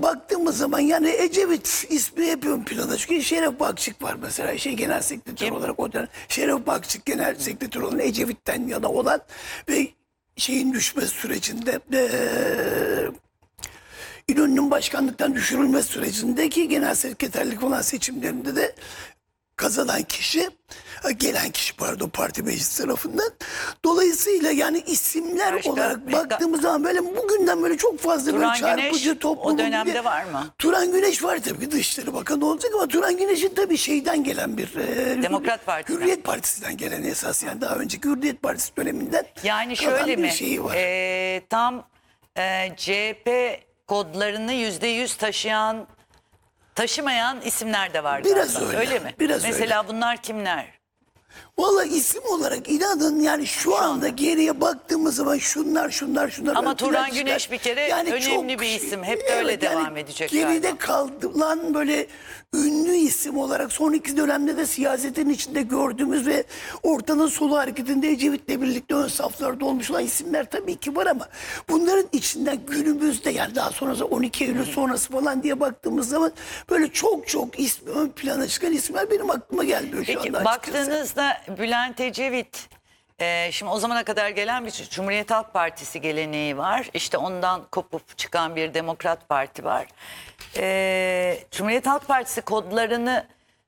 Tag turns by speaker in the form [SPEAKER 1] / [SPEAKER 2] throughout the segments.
[SPEAKER 1] baktığımız zaman yani Ecevit ismi hep ön planda. Çünkü Şeref Bakçık var mesela genel sekreter olarak o dönem. Şeref Bakçık genel sekreter olan Ecevit'ten yana olan ve şeyin düşme sürecinde İnönü'nün başkanlıktan düşürülme sürecindeki genel sekreterlik olan seçimlerinde de kazanan kişi, gelen kişi pardon parti meclis tarafından. Dolayısıyla yani isimler olarak baktığımız zaman böyle bugünden böyle çok fazla
[SPEAKER 2] Turan
[SPEAKER 1] böyle çarpıcı
[SPEAKER 2] Güneş
[SPEAKER 1] toplumun...
[SPEAKER 2] o dönemde var mı?
[SPEAKER 1] Turan Güneş var tabii, Dışişleri Bakanı olacak ama Turan Güneş'in tabii şeyden gelen bir...
[SPEAKER 2] Demokrat Parti'den.
[SPEAKER 1] Hürriyet Partisi'nden gelen esas yani daha önceki Hürriyet Partisi döneminden
[SPEAKER 2] Yani
[SPEAKER 1] kalan
[SPEAKER 2] şöyle
[SPEAKER 1] bir
[SPEAKER 2] mi?
[SPEAKER 1] şeyi var.
[SPEAKER 2] Tam CHP kodlarını %100 taşımayan isimler de var
[SPEAKER 1] Biraz
[SPEAKER 2] galiba.
[SPEAKER 1] öyle,
[SPEAKER 2] mi?
[SPEAKER 1] biraz
[SPEAKER 2] Mesela bunlar kimler?
[SPEAKER 1] Valla isim olarak inanın yani şu anda geriye baktığımız zaman şunlar.
[SPEAKER 2] Ama
[SPEAKER 1] ön
[SPEAKER 2] Turan
[SPEAKER 1] plana
[SPEAKER 2] Güneş
[SPEAKER 1] çıkar.
[SPEAKER 2] bir kere önemli
[SPEAKER 1] çok
[SPEAKER 2] bir isim. Hep de öyle devam edecek
[SPEAKER 1] geride
[SPEAKER 2] galiba.
[SPEAKER 1] kalan böyle ünlü isim olarak son iki dönemde de siyasetin içinde gördüğümüz ve ortanın solu hareketinde Ecevit'le birlikte ön saflarda olmuş olan isimler tabii ki var ama bunların içinden günümüzde yani daha sonrası 12 Eylül sonrası falan diye baktığımız zaman böyle çok ismi ön plana çıkan isimler benim aklıma gelmiyor şu
[SPEAKER 2] Peki
[SPEAKER 1] anda açıkçası.
[SPEAKER 2] baktığınızda Bülent Ecevit, şimdi o zamana kadar gelen bir Cumhuriyet Halk Partisi geleneği var. İşte ondan kopup çıkan bir Demokrat Parti var. Cumhuriyet Halk Partisi kodlarını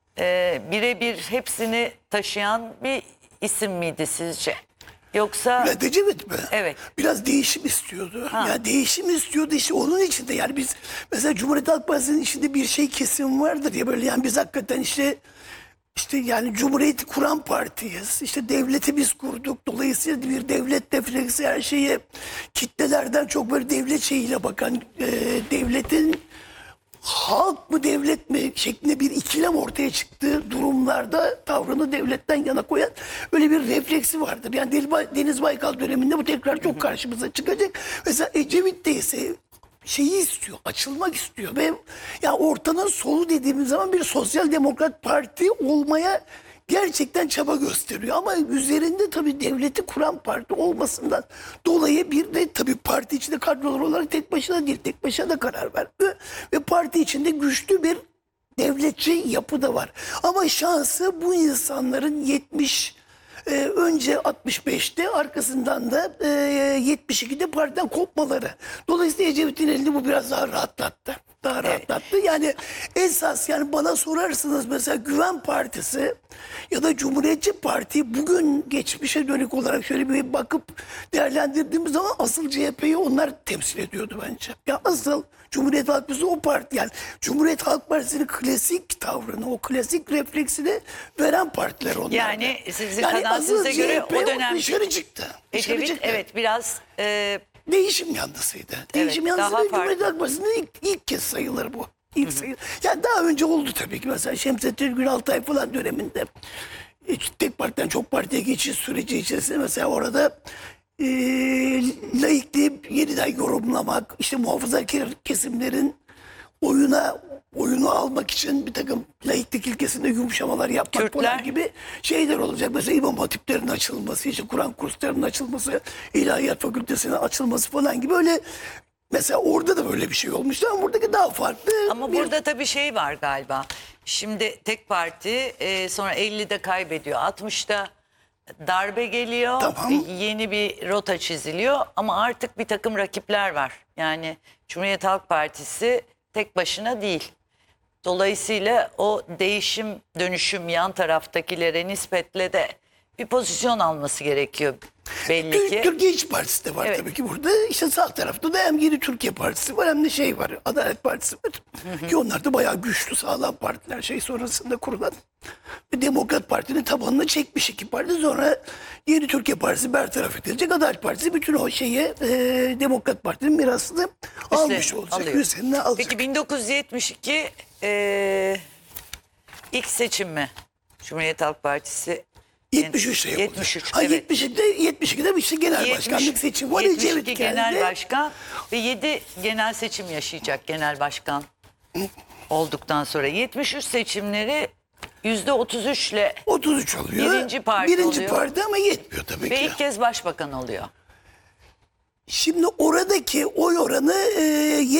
[SPEAKER 2] birebir hepsini taşıyan bir isim miydi sizce? Yoksa...
[SPEAKER 1] Bülent Ecevit mi?
[SPEAKER 2] Evet.
[SPEAKER 1] Biraz değişim istiyordu. Ya değişim istiyordu işte onun içinde yani biz mesela Cumhuriyet Halk Partisi'nin içinde bir şey kesim vardır ya böyle yani biz hakikaten işte yani Cumhuriyeti kuran partiyiz. İşte devleti biz kurduk. Dolayısıyla bir devlet refleksi her şeye kitlelerden çok böyle devlet şeyiyle bakan devletin halk mı devlet mi şeklinde bir ikilem ortaya çıktığı durumlarda tavrını devletten yana koyan öyle bir refleksi vardır. Yani Deniz Baykal döneminde bu tekrar çok karşımıza çıkacak. Mesela Ecevit de ise şeyi istiyor, açılmak istiyor ve ya ortanın solu dediğimiz zaman bir sosyal demokrat parti olmaya gerçekten çaba gösteriyor. Ama üzerinde tabii devleti kuran parti olmasından dolayı bir de tabii parti içinde kadrolar olarak tek başına değil, tek başına da karar vermiyor. Ve parti içinde güçlü bir devletçi yapı da var. Ama şansı bu insanların önce 65'te arkasından da 72'de partiden kopmaları. Dolayısıyla Ecevit'in elini bu biraz daha rahatlattı. Yani esas yani bana sorarsınız mesela Güven Partisi ya da Cumhuriyetçi Parti bugün geçmişe dönük olarak şöyle bir bakıp değerlendirdiğimiz zaman asıl CHP'yi onlar temsil ediyordu bence. Ya asıl Cumhuriyet Halk Partisi o parti yani Cumhuriyet Halk Partisi'nin klasik tavrını, o klasik refleksini veren partiler onlar.
[SPEAKER 2] Yani sizin kanaatinize göre o dönem
[SPEAKER 1] dışarı çıktı.
[SPEAKER 2] Ecevit evet biraz
[SPEAKER 1] değişim yanlısıydı. Değişim yanlısı ve Cumhuriyet Halk Partisi'nin ilk kez sayılır bu. Yani daha önce oldu tabii ki mesela Şemsettin Günaltay falan döneminde tek partiden çok partiye geçiş süreci içerisinde mesela orada laikliği yeniden yorumlamak, işte muhafazakar kesimlerin oyunu almak için bir takım laiklik ilkesinde yumuşamalar yapmak falan gibi şeyler olacak. Mesela İmam Hatiplerin açılması, işte Kur'an kurslarının açılması, İlahiyat Fakültesi'nin açılması falan gibi öyle. Mesela orada da böyle bir şey olmuştu ama buradaki daha farklı.
[SPEAKER 2] Ama burada tabii şey var galiba. Şimdi tek parti sonra 50'de kaybediyor. 60'ta darbe geliyor.
[SPEAKER 1] Tamam.
[SPEAKER 2] Yeni bir rota çiziliyor ama artık bir takım rakipler var. Yani Cumhuriyet Halk Partisi tek başına değil. Dolayısıyla o değişim, dönüşüm yan taraftakilere nispetle de bir pozisyon alması gerekiyor belli ki.
[SPEAKER 1] Türkiye İş Partisi de var tabii ki burada. İşte sağ tarafta da hem Yeni Türkiye Partisi var hem de şey var, Adalet Partisi var. Ki onlar da bayağı güçlü, sağlam partiler şey sonrasında kurulan. Demokrat Parti'nin tabanını çekmiş iki parti. Sonra Yeni Türkiye Partisi bertaraf edilecek. Adalet Partisi bütün o şeye Demokrat Parti'nin mirasını almış olacak. Üzerine alacak.
[SPEAKER 2] Peki 1972 ilk seçim mi? Cumhuriyet Halk Partisi
[SPEAKER 1] 73'te yapıldı.
[SPEAKER 2] 73,
[SPEAKER 1] evet. 72'de bir şey genel başkanlık seçimi var.
[SPEAKER 2] 72 genel başkan ve 7 genel seçim yaşayacak genel başkan olduktan sonra. 73 seçimleri %33'le
[SPEAKER 1] 33 oluyor.
[SPEAKER 2] Birinci parti oluyor.
[SPEAKER 1] Parti ama yetmiyor tabii
[SPEAKER 2] ve
[SPEAKER 1] ki.
[SPEAKER 2] ilk kez başbakan oluyor.
[SPEAKER 1] Şimdi oradaki oy oranı